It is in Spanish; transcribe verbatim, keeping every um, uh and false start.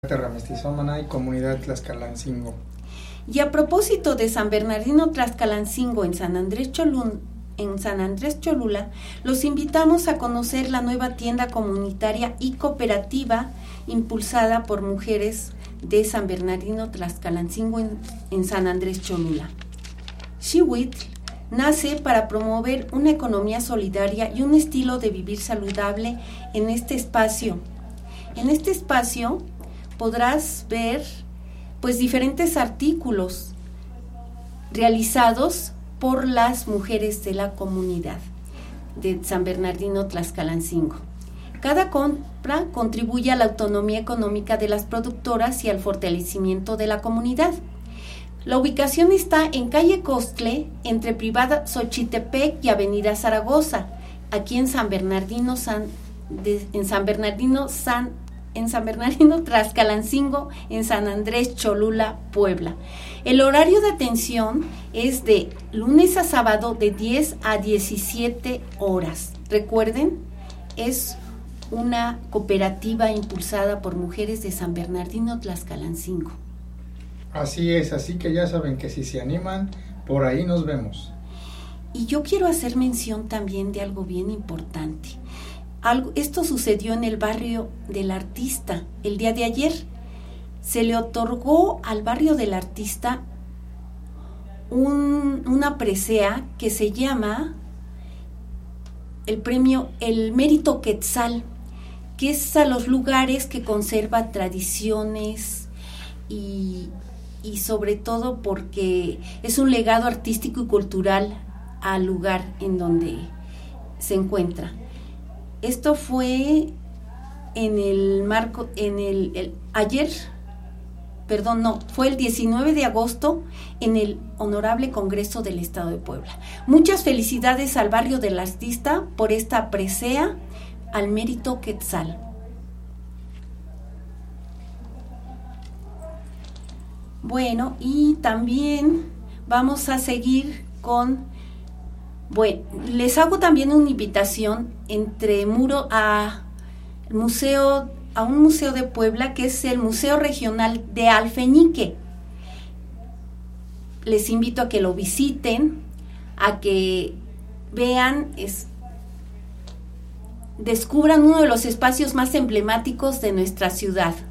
Terramestizómana y Comunidad Tlaxcalancingo. Y a propósito de San Bernardino Tlaxcalancingo en San Andrés Cholula, en San Andrés Cholula, los invitamos a conocer la nueva tienda comunitaria y cooperativa impulsada por mujeres de San Bernardino Tlaxcalancingo en, en San Andrés Cholula. Xihuitl nace para promover una economía solidaria y un estilo de vivir saludable en este espacio. En este espacio podrás ver pues diferentes artículos realizados por las mujeres de la comunidad de San Bernardino Tlaxcalancingo. Cada compra contribuye a la autonomía económica de las productoras y al fortalecimiento de la comunidad. La ubicación está en calle Costle, entre Privada Xochitepec y Avenida Zaragoza, aquí en San Bernardino San de, en San Bernardino San en San Bernardino Tlaxcalancingo, en San Andrés Cholula, Puebla. El horario de atención es de lunes a sábado de diez a diecisiete horas. Recuerden, es una cooperativa impulsada por mujeres de San Bernardino Tlaxcalancingo. Así es, así que ya saben que si se animan, por ahí nos vemos. Y yo quiero hacer mención también de algo bien importante. Algo, esto sucedió en el barrio del Artista el día de ayer. Se le otorgó al barrio del Artista un, una presea que se llama el premio El Mérito Quetzal, que es a los lugares que conservan tradiciones y, y sobre todo porque es un legado artístico y cultural al lugar en donde se encuentra. Esto fue en el marco, en el, el ayer, perdón, no, fue el diecinueve de agosto en el Honorable Congreso del Estado de Puebla. Muchas felicidades al barrio del Artista por esta presea al Mérito Quetzal. Bueno, y también vamos a seguir con... Bueno, les hago también una invitación entre muro a museo, a un museo de Puebla que es el Museo Regional de Alfeñique. Les invito a que lo visiten, a que vean, es, descubran uno de los espacios más emblemáticos de nuestra ciudad.